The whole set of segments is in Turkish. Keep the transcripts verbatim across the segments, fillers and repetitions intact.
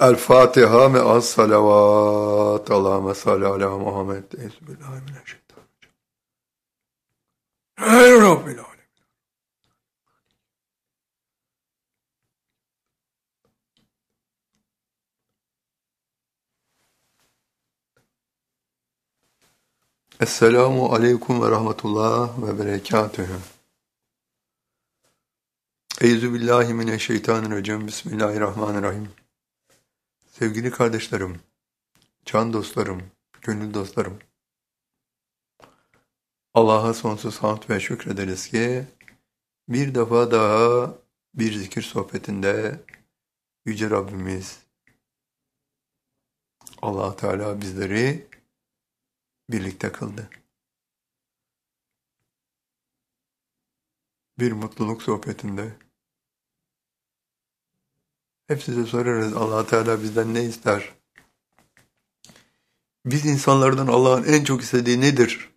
El Fatiha me'as salavat. Allahümme salli ala Muhammed. Euzubillahimineşşeytanirracim. Esselamu aleyküm ve rahmetullah ve berekatühü. Euzubillahimineşşeytanirracim. Bismillahirrahmanirrahim. Sevgili kardeşlerim, can dostlarım, gönül dostlarım, Allah'a sonsuz hamd ve şükrederiz ki bir defa daha bir zikir sohbetinde Yüce Rabbimiz Allah Teala bizleri birlikte kıldı. Bir mutluluk sohbetinde hep size sorarız, Allah Teala bizden ne ister? Biz insanlardan Allah'ın en çok istediği nedir?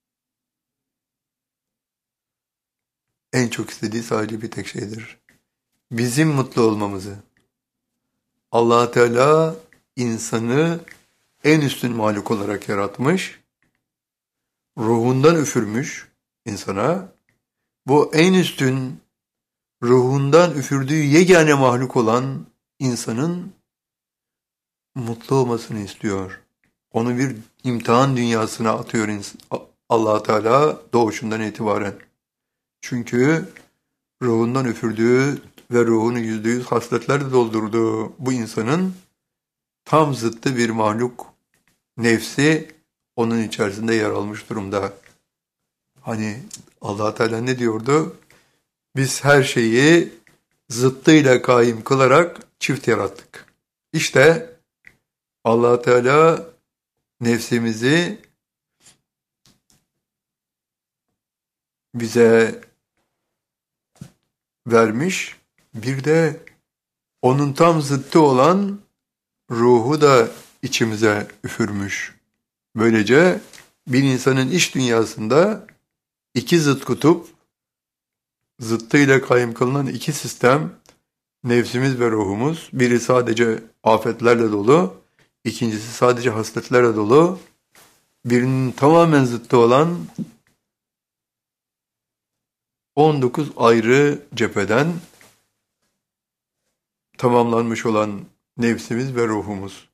En çok istediği sadece bir tek şeydir. Bizim mutlu olmamızı. Allah Teala insanı en üstün mahluk olarak yaratmış, ruhundan üfürmüş insana. Bu en üstün ruhundan üfürdüğü yegane mahluk olan insanın mutlu olmasını istiyor. Onu bir imtihan dünyasına atıyor Allah Teala doğuşundan itibaren. Çünkü ruhundan üfürdüğü ve ruhunu yüzde yüz hasletlerle doldurduğu bu insanın tam zıttı bir mahluk, nefsi onun içerisinde yer almış durumda. Hani Allah Teala ne diyordu? Biz her şeyi zıttıyla kaim kılarak çift yarattık. İşte Allah Teala nefsimizi bize vermiş, bir de onun tam zıttı olan ruhu da içimize üfürmüş. Böylece bir insanın iç dünyasında iki zıt kutup, zıttıyla kaim kılınan iki sistem, nefsimiz ve ruhumuz, biri sadece afetlerle dolu, ikincisi sadece hasletlerle dolu, birinin tamamen zıttı olan on dokuz ayrı cepheden tamamlanmış olan nefsimiz ve ruhumuz.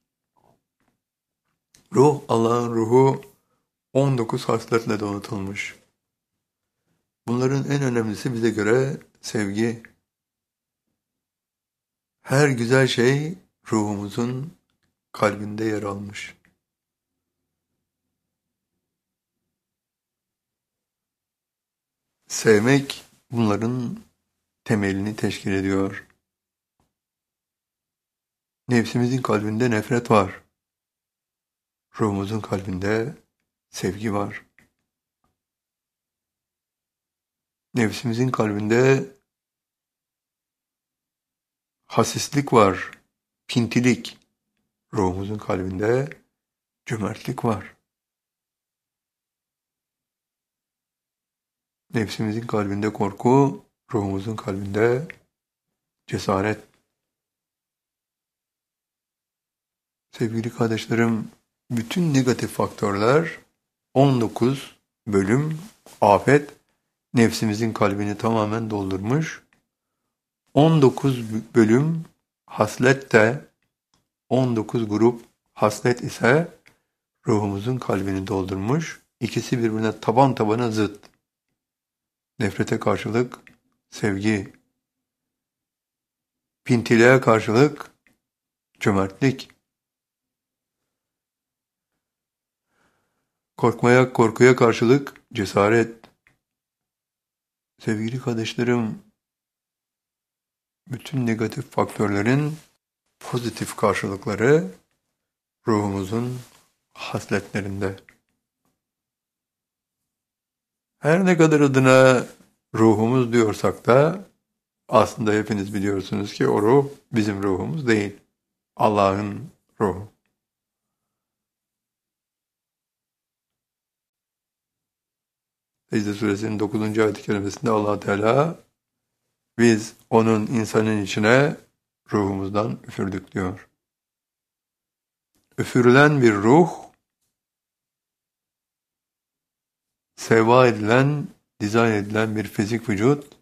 Ruh, Allah'ın ruhu on dokuz hasletle donatılmış. Bunların en önemlisi bize göre sevgi. Her güzel şey ruhumuzun kalbinde yer almış. Sevmek bunların temelini teşkil ediyor. Nefsimizin kalbinde nefret var. Ruhumuzun kalbinde sevgi var. Nefsimizin kalbinde hasislik var, pintilik. Ruhumuzun kalbinde cömertlik var. Nefsimizin kalbinde korku, ruhumuzun kalbinde cesaret. Sevgili kardeşlerim, bütün negatif faktörler, on dokuz bölüm afet, nefsimizin kalbini tamamen doldurmuş. on dokuz bölüm haslet de, on dokuz grup haslet ise ruhumuzun kalbini doldurmuş. İkisi birbirine taban tabana zıt. Nefrete karşılık sevgi, pintiliğe karşılık cömertlik, korkmaya, korkuya karşılık cesaret. Sevgili kardeşlerim, bütün negatif faktörlerin pozitif karşılıkları ruhumuzun hasletlerinde. Her ne kadar adına ruhumuz diyorsak da aslında hepiniz biliyorsunuz ki o ruh bizim ruhumuz değil. Allah'ın ruhu. Secde Suresinin dokuzuncu ayet-i kerimesinde Allah Teala biz onun insanın içine ruhumuzdan üfürdük diyor. üfürülen bir ruh, seva edilen, dizayn edilen bir fizik vücut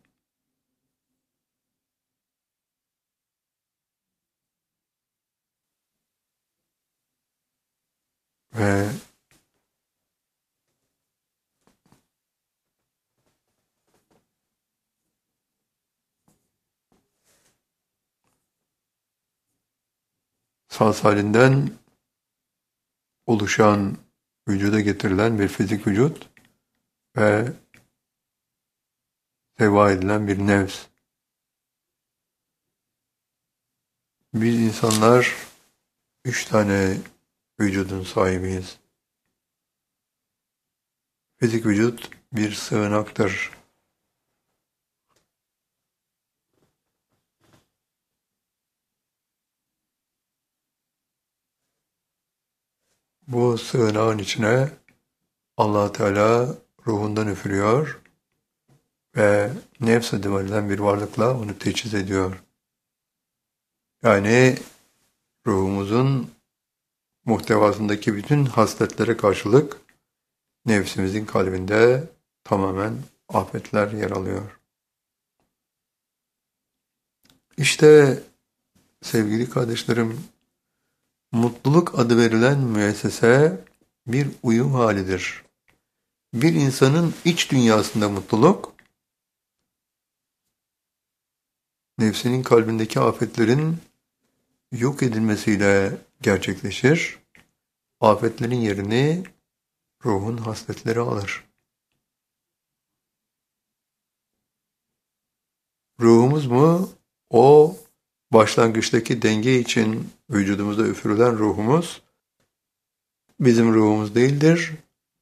ve saz halinden oluşan, vücuda getirilen bir fizik vücut ve seva edilen bir nefs. Biz insanlar üç tane vücudun sahibiyiz. Fizik vücut bir sığınaktır. Bu sığınağın içine Allah Teala ruhundan üfürüyor ve nefs adı verilen bir varlıkla onu teçhiz ediyor. Yani ruhumuzun muhtevasındaki bütün hasletlere karşılık nefsimizin kalbinde tamamen afetler yer alıyor. İşte sevgili kardeşlerim, mutluluk adı verilen müessese bir uyum halidir. Bir insanın iç dünyasında mutluluk, nefsinin kalbindeki afetlerin yok edilmesiyle gerçekleşir. Afetlerin yerini ruhun hasletleri alır. Ruhumuz mu? O başlangıçtaki denge için vücudumuzda üfürülen ruhumuz bizim ruhumuz değildir.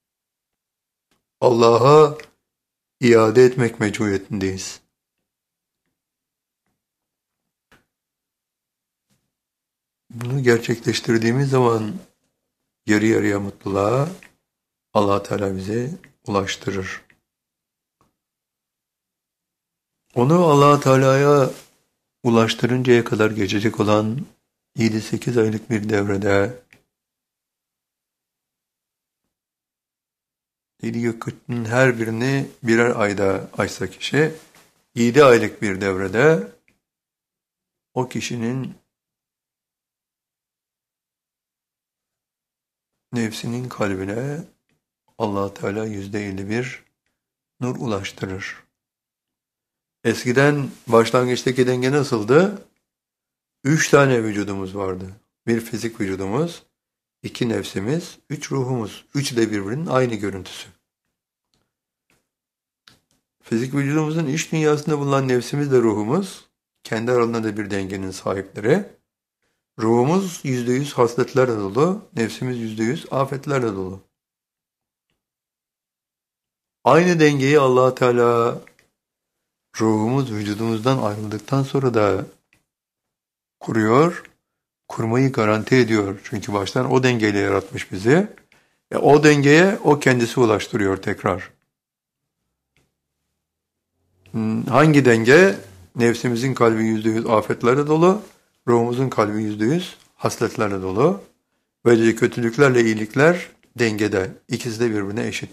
Allah'a iade etmek mecburiyetindeyiz. Bunu gerçekleştirdiğimiz zaman yarı yarıya mutluluğa Allah Teala bizi ulaştırır. Onu Allah Teala'ya ulaştırıncaya kadar geçecek olan yedi sekiz aylık bir devrede yedi göklerin her birini birer ayda açsa kişi, yedi aylık bir devrede o kişinin nefsinin kalbine Allah Teala yüzde elli bir nur ulaştırır. Eskiden başlangıçtaki denge nasıldı? Üç tane vücudumuz vardı. Bir fizik vücudumuz, iki nefsimiz, üç ruhumuz. Üç de birbirinin aynı görüntüsü. Fizik vücudumuzun iç dünyasında bulunan nefsimiz de ruhumuz, kendi aralarında da bir dengenin sahipleri. Ruhumuz yüzde yüz hasletlerle dolu, nefsimiz yüzde yüz afetlerle dolu. Aynı dengeyi Allah Teala ruhumuz vücudumuzdan ayrıldıktan sonra da kuruyor, kurmayı garanti ediyor. Çünkü baştan o dengeyle yaratmış bizi. E, o dengeye o kendisi ulaştırıyor tekrar. Hangi denge? Nefsimizin kalbi yüzde yüz afetlerle dolu, ruhumuzun kalbi yüzde yüz hasletlerle dolu. Böylece kötülüklerle iyilikler dengede. İkisi de birbirine eşit.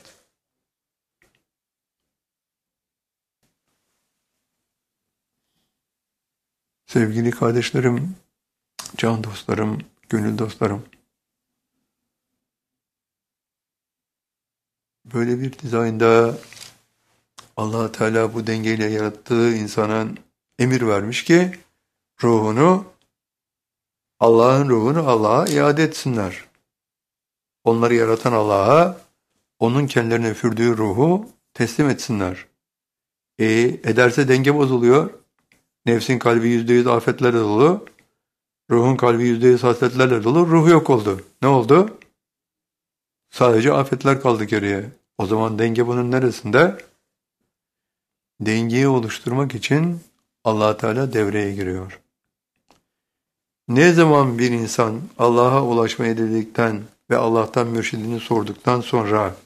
Sevgili kardeşlerim, can dostlarım, gönül dostlarım, böyle bir dizaynda Allah Teala bu dengeyle yarattığı insana emir vermiş ki ruhunu, Allah'ın ruhunu Allah'a iade etsinler. Onları yaratan Allah'a onun kendilerine üfürdüğü ruhu teslim etsinler. E, ederse denge bozuluyor. Nefsin kalbi yüzde yüz afetlerle dolu. Ruhun kalbi yüzde yüz hasletlerle dolu. Ruh yok oldu. Ne oldu? Sadece afetler kaldı geriye. O zaman denge bunun neresinde? Dengeyi oluşturmak için Allah Teala devreye giriyor. Ne zaman bir insan Allah'a ulaşmayı dedikten ve Allah'tan mürşidini sorduktan sonra